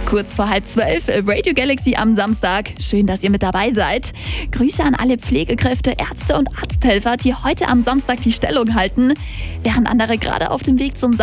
Kurz vor 11:30, Radio Galaxy am Samstag. Schön, dass ihr mit dabei seid. Grüße an alle Pflegekräfte, Ärzte und Arzthelfer, die heute am Samstag die Stellung halten, während andere gerade auf dem Weg zum